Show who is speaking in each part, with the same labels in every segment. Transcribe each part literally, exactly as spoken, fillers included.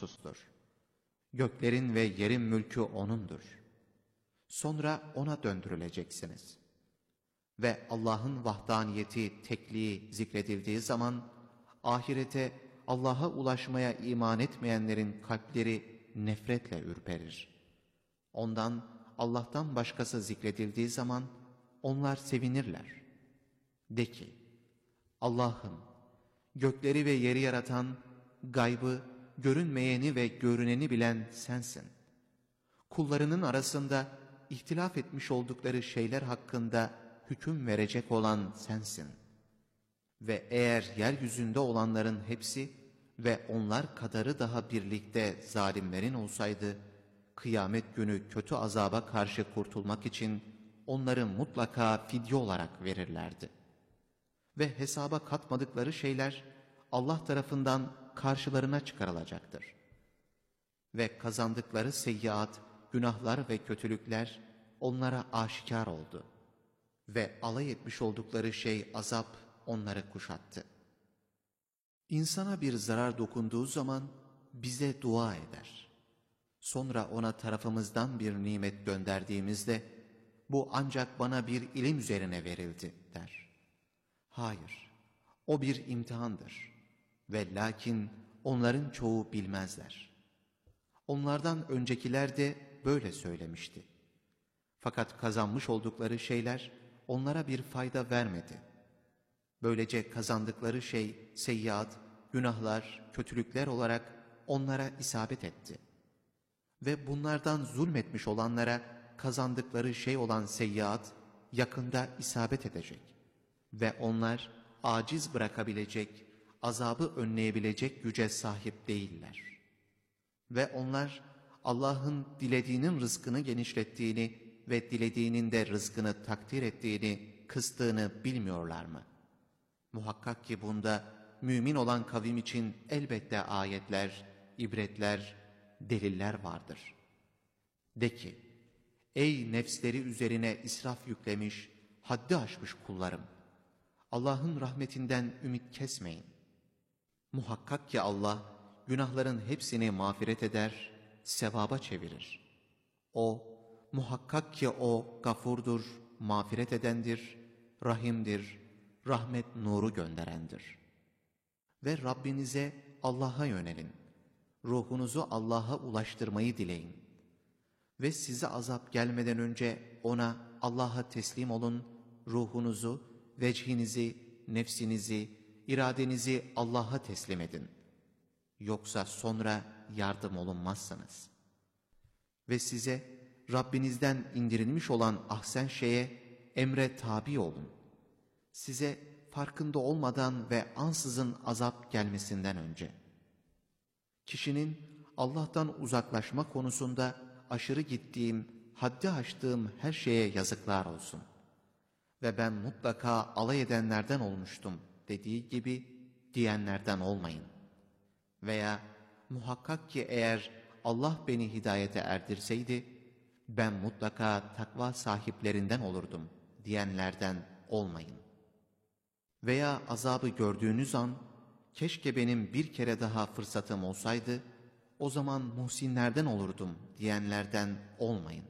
Speaker 1: mahsustur. Göklerin ve yerin mülkü O'nundur. Sonra O'na döndürüleceksiniz. Ve Allah'ın vahdaniyeti, tekliği zikredildiği zaman, ahirete, Allah'a ulaşmaya iman etmeyenlerin kalpleri nefretle ürperir. Ondan, Allah'tan başkası zikredildiği zaman, onlar sevinirler. De ki, Allah'ım, gökleri ve yeri yaratan, gaybı, görünmeyeni ve görüneni bilen sensin. Kullarının arasında ihtilaf etmiş oldukları şeyler hakkında hüküm verecek olan sensin. Ve eğer yeryüzünde olanların hepsi ve onlar kadarı daha birlikte zalimlerin olsaydı, kıyamet günü kötü azaba karşı kurtulmak için onları mutlaka fidye olarak verirlerdi. Ve hesaba katmadıkları şeyler Allah tarafından karşılarına çıkarılacaktır. Ve kazandıkları seyyiat, günahlar ve kötülükler onlara aşikar oldu. Ve alay etmiş oldukları şey azap onları kuşattı. İnsana bir zarar dokunduğu zaman bize dua eder. Sonra ona tarafımızdan bir nimet gönderdiğimizde, bu ancak bana bir ilim üzerine verildi der. Hayır, o bir imtihandır ve lakin onların çoğu bilmezler. Onlardan öncekiler de böyle söylemişti. Fakat kazanmış oldukları şeyler onlara bir fayda vermedi. Böylece kazandıkları şey seyyiat, günahlar, kötülükler olarak onlara isabet etti. Ve bunlardan zulmetmiş olanlara kazandıkları şey olan seyyiat yakında isabet edecek. Ve onlar aciz bırakabilecek, azabı önleyebilecek güce sahip değiller. Ve onlar Allah'ın dilediğinin rızkını genişlettiğini ve dilediğinin de rızkını takdir ettiğini, kıstığını bilmiyorlar mı? Muhakkak ki bunda mümin olan kavim için elbette ayetler, ibretler, deliller vardır. De ki, ey nefsleri üzerine israf yüklemiş, haddi aşmış kullarım! Allah'ın rahmetinden ümit kesmeyin. Muhakkak ki Allah, günahların hepsini mağfiret eder, sevaba çevirir. O, muhakkak ki O gafurdur, mağfiret edendir, rahimdir, rahmet nuru gönderendir. Ve Rabbinize, Allah'a yönelin. Ruhunuzu Allah'a ulaştırmayı dileyin. Ve size azap gelmeden önce O'na, Allah'a teslim olun, ruhunuzu, vecihinizi, nefsinizi, iradenizi Allah'a teslim edin. Yoksa sonra yardım olunmazsınız. Ve size Rabbinizden indirilmiş olan ahsen şeye, emre tabi olun. Size farkında olmadan ve ansızın azap gelmesinden önce. Kişinin Allah'tan uzaklaşma konusunda aşırı gittiğim, haddi aştığım her şeye yazıklar olsun. Ve ben mutlaka alay edenlerden olmuştum dediği gibi diyenlerden olmayın. Veya muhakkak ki eğer Allah beni hidayete erdirseydi, ben mutlaka takva sahiplerinden olurdum diyenlerden olmayın. Veya azabı gördüğünüz an, keşke benim bir kere daha fırsatım olsaydı, o zaman muhsinlerden olurdum diyenlerden olmayın.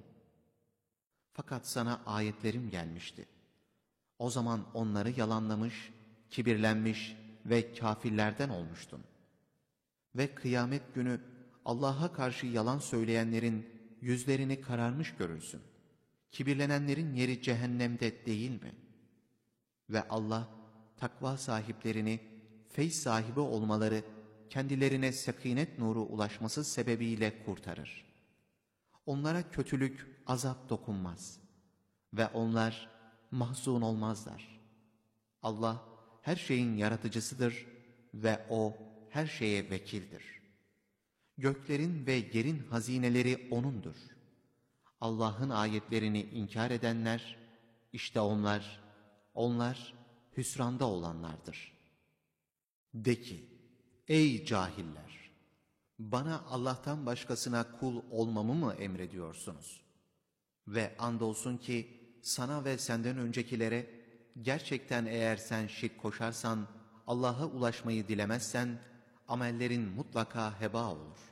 Speaker 1: Fakat sana ayetlerim gelmişti. O zaman onları yalanlamış, kibirlenmiş ve kafirlerden olmuştun. Ve kıyamet günü Allah'a karşı yalan söyleyenlerin yüzlerini kararmış görürsün. Kibirlenenlerin yeri cehennemde değil mi? Ve Allah takva sahiplerini feyz sahibi olmaları, kendilerine sekinet nuru ulaşması sebebiyle kurtarır. Onlara kötülük, azap dokunmaz. Ve onlar mahzun olmazlar. Allah her şeyin yaratıcısıdır ve O her şeye vekildir. Göklerin ve yerin hazineleri O'nundur. Allah'ın ayetlerini inkar edenler, işte onlar, onlar hüsranda olanlardır. De ki, ey cahiller! Bana Allah'tan başkasına kul olmamı mı emrediyorsunuz? Ve andolsun ki sana ve senden öncekilere, gerçekten eğer sen şirk koşarsan, Allah'a ulaşmayı dilemezsen, amellerin mutlaka heba olur.